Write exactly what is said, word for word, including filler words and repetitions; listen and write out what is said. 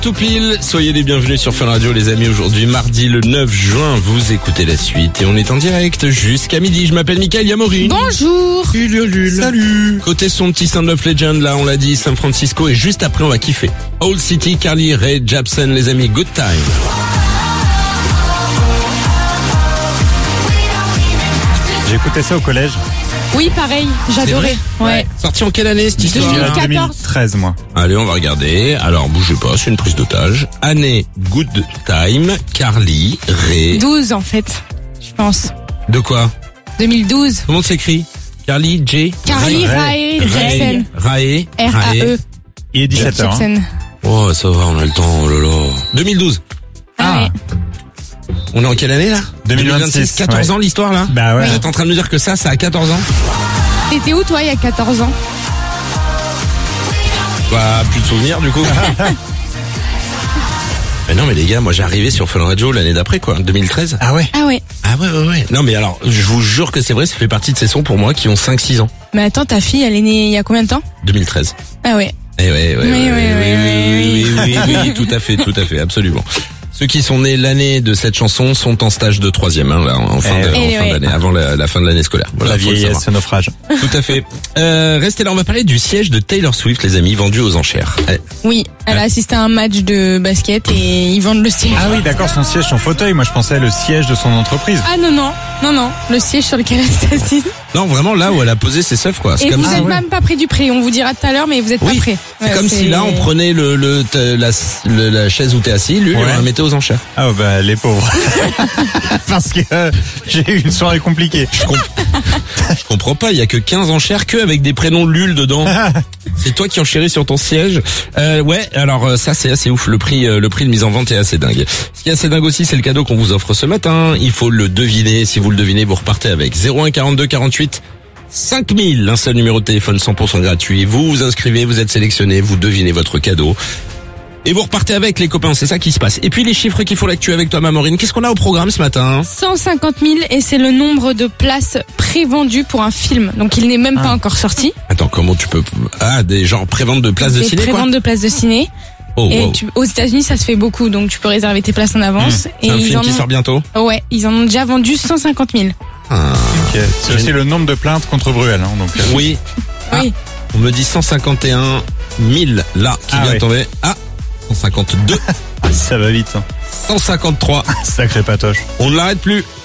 Tout pile, soyez les bienvenus sur Fun Radio les amis. Aujourd'hui mardi le neuf juin, vous écoutez la suite et on est en direct jusqu'à midi. Je m'appelle Mickaël Yamori. Bonjour. Salut. Côté son petit Sound of Legend, là on l'a dit, San Francisco, et juste après on va kiffer Old City, Carly Rae Jepsen les amis, Good Time. J'ai écouté ça au collège. Oui, pareil, j'adorais. Ouais. Sorti en quelle année cette histoire? deux mille quatorze. deux mille treize, moi. Allez, on va regarder. Alors, bougez pas, c'est une prise d'otage. Année Good Time, Carly Rae. douze en fait, je pense. De quoi? deux mille douze. Comment c'est-écrit? Carly J. Carly Rae Jepsen. Rae. R A E. Il est dix-sept heures. Jepsen. Oh, ça va, on a le temps, oh là là. deux mille douze. Ah ouais. On est en quelle année là? deux mille vingt-six. quatorze ouais. ans l'histoire là? Bah ouais. Vous êtes en train de me dire que ça, ça a quatorze ans? T'étais où toi il y a quatorze ans? Bah, plus de souvenirs du coup. Mais non mais les gars, moi j'ai arrivé sur Fun Radio l'année d'après quoi, deux mille treize. Ah ouais. Ah ouais. Ah ouais ouais ouais. Non mais alors, je vous jure que c'est vrai, ça fait partie de ces sons pour moi qui ont cinq six ans. Mais attends, ta fille elle est née il y a combien de temps? deux mille treize. Ah ouais. Eh ouais, ouais, Oui, ouais, oui, oui, oui, oui, oui, oui, oui, oui, tout à fait, tout à fait, absolument. Ceux qui sont nés l'année de cette chanson sont en stage de troisième, hein, là, en fin de- Eh en oui. fin d'année, avant la, la fin de l'année scolaire. Voilà, La faut le vieillesse, savoir. ce naufrage. Tout à fait. Euh, restez là, on va parler du siège de Taylor Swift, les amis, vendu aux enchères. Eh, Oui, elle a assisté à un match de basket et ils vendent le siège. Ah oui, d'accord, son siège, son fauteuil. Moi, je pensais le siège de son entreprise. Ah non, non, non, non, le siège sur lequel elle s'est assise. Non, vraiment là où elle a posé ses seufs, quoi. C'est Et comme vous si... êtes ouais. même pas près du prix, on vous dira tout à l'heure, mais vous êtes Oui, pas près. c'est Ouais, comme si là on prenait le, le, te- la, le- la chaise où t'es assis, lui, Ouais. on la mettait aux enchères. Ah oh, bah les pauvres. Parce que euh, j'ai eu une soirée compliquée. Je, comp- je comprends pas, il y a que quinze enchères que avec des prénoms Lul dedans. C'est toi qui enchéris sur ton siège. Euh, ouais, alors euh, ça c'est assez ouf, le prix euh, le prix de mise en vente est assez dingue. Ce qui est assez dingue aussi, c'est le cadeau qu'on vous offre ce matin. Il faut le deviner, si vous le devinez, vous repartez avec zéro un quarante-deux quarante-huit cinq mille, un seul numéro de téléphone cent pour cent gratuit. Vous vous inscrivez, vous êtes sélectionné, vous devinez votre cadeau. Et vous repartez avec les copains, c'est ça qui se passe. Et puis les chiffres qu'il faut l'actu avec toi, Mamorine. Qu'est-ce qu'on a au programme ce matin? cent cinquante mille et c'est le nombre de places prévendues pour un film. Donc il n'est même pas encore sorti. Attends, comment tu peux... Ah, des genres préventes de places de Des ciné, quoi? préventes de places de ciné. Oh, Et wow. tu- aux États-Unis, ça se fait beaucoup, donc tu peux réserver tes places en avance. Et C'est un ils film en qui ont... sort bientôt? Ouais, ils en ont déjà vendu cent cinquante mille. Ah. Ok. C'est aussi le nombre de plaintes contre Bruel. Hein, donc, euh, Oui. Oui. On me dit cent cinquante et un mille là qui Ah vient de ouais. tomber. Ah, cent cinquante-deux, ça va vite. Hein. cent cinquante-trois. Sacré patoche. On ne l'arrête plus.